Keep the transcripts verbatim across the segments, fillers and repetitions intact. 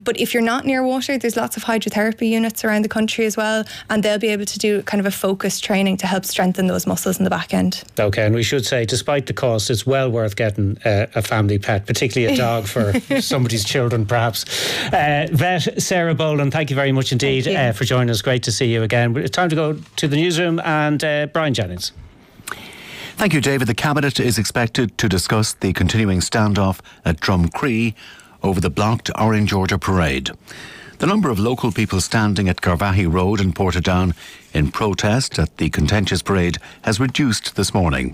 But if you're not near water, there's lots of hydrotherapy units around the country as well, and they'll be able to do kind of a focused training to help strengthen those muscles in the back end. OK, and we should say, despite the cost, it's well worth getting uh, a family pet, particularly a dog for somebody's children, perhaps. Uh, Vet Sarah Boland, thank you very much indeed uh, for joining us. Great to see you again. It's time to go to the newsroom, and uh, Brian Jennings. Thank you, David. The Cabinet is expected to discuss the continuing standoff at Drumcree over the blocked Orange Order parade. The number of local people standing at Garvaghey Road in Portadown in protest at the contentious parade has reduced this morning.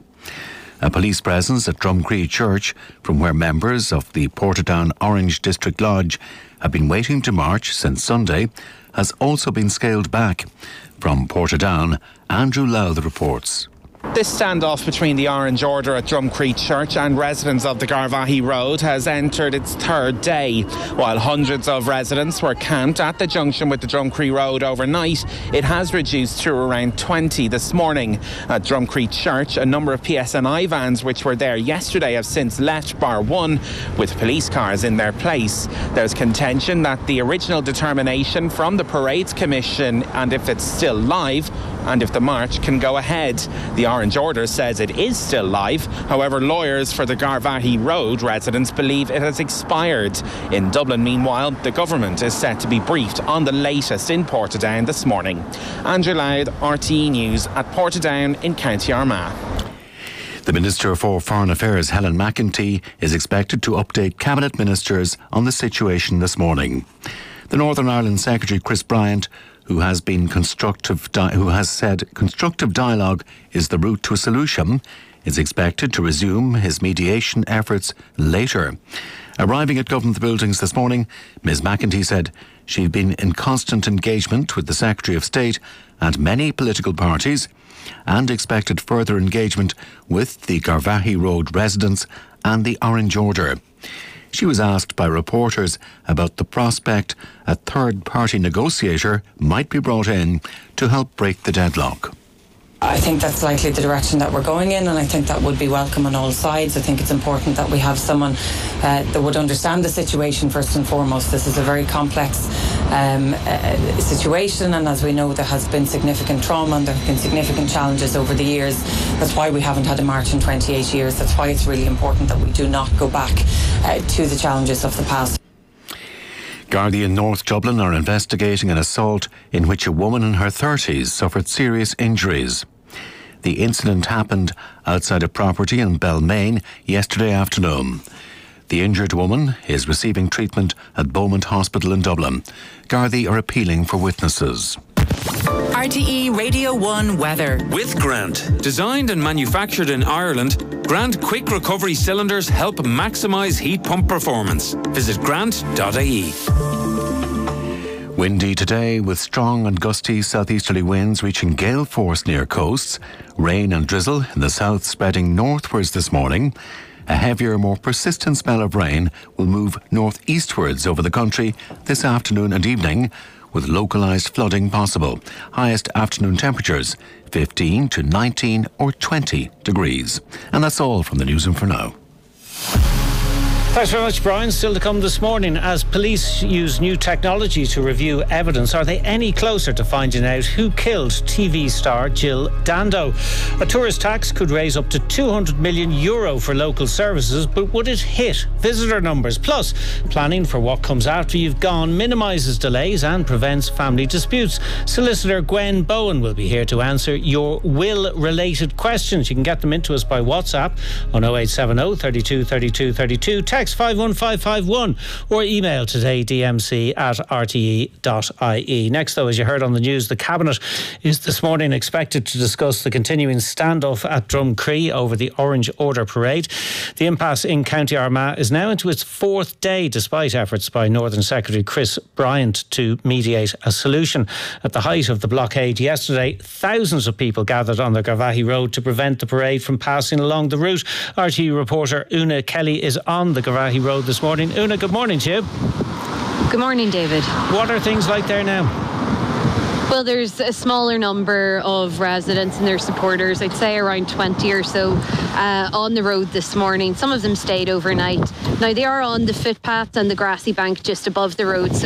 A police presence at Drumcree Church, from where members of the Portadown Orange District Lodge have been waiting to march since Sunday, has also been scaled back. From Portadown, Andrew Louth reports. This standoff between the Orange Order at Drumcree Church and residents of the Garvaghey Road has entered its third day. While hundreds of residents were camped at the junction with the Drumcree Road overnight, it has reduced to around twenty this morning. At Drumcree Church, a number of P S N I vans which were there yesterday have since left, bar one, with police cars in their place. There's contention that the original determination from the Parades Commission, and if it's still live, and if the march can go ahead. The Orange Order says it is still live. However, lawyers for the Garvaghey Road residents believe it has expired. In Dublin, meanwhile, the government is set to be briefed on the latest in Portadown this morning. Andrew Louth, R T E News at Portadown in County Armagh. The Minister for Foreign Affairs, Helen McEntee, is expected to update Cabinet Ministers on the situation this morning. The Northern Ireland Secretary, Chris Bryant, who has been constructive, di- who has said constructive dialogue is the route to a solution, is expected to resume his mediation efforts later. Arriving at Government Buildings this morning, Miz McEntee said she'd been in constant engagement with the Secretary of State and many political parties, and expected further engagement with the Garvaghey Road residents and the Orange Order. She was asked by reporters about the prospect a third-party negotiator might be brought in to help break the deadlock. I think that's likely the direction that we're going in, and I think that would be welcome on all sides. I think it's important that we have someone uh, that would understand the situation first and foremost. This is a very complex um, uh, situation, and as we know, there has been significant trauma and there have been significant challenges over the years. That's why we haven't had a march in twenty-eight years. That's why it's really important that we do not go back uh, to the challenges of the past. Gardaí in North Dublin are investigating an assault in which a woman in her thirties suffered serious injuries. The incident happened outside a property in Balmain yesterday afternoon. The injured woman is receiving treatment at Beaumont Hospital in Dublin. Gardaí are appealing for witnesses. R T E Radio one weather. With Grant. Designed and manufactured in Ireland, Grant Quick Recovery Cylinders help maximise heat pump performance. Visit grant dot I E. Windy today with strong and gusty southeasterly winds reaching gale force near coasts. Rain and drizzle in the south spreading northwards this morning. A heavier, more persistent spell of rain will move northeastwards over the country this afternoon and evening, with localised flooding possible. Highest afternoon temperatures fifteen to nineteen or twenty degrees. And that's all from the newsroom for now. Thanks very much, Brian. Still to come this morning, as police use new technology to review evidence, are they any closer to finding out who killed T V star Jill Dando? A tourist tax could raise up to two hundred million euro for local services, but would it hit visitor numbers? Plus, planning for what comes after you've gone minimises delays and prevents family disputes. Solicitor Gwen Bowen will be here to answer your will-related questions. You can get them into us by WhatsApp on oh eight seven oh, thirty-two, thirty-two, thirty-two. Text five one five five one or email today d m c at r t e dot i e. Next, though, as you heard on the news, the Cabinet is this morning expected to discuss the continuing standoff at Drumcree over the Orange Order parade. The impasse in County Armagh is now into its fourth day, despite efforts by Northern Secretary Chris Bryant to mediate a solution. At the height of the blockade yesterday, thousands of people gathered on the Garvaghey Road to prevent the parade from passing along the route. R T E reporter Una Kelly is on the Garvaghey Road this morning. Una, good morning to you. Good morning, David. What are things like there now? Well, there's a smaller number of residents and their supporters, I'd say around twenty or so, uh, on the road this morning. Some of them stayed overnight. Now, they are on the footpath and the grassy bank just above the road, so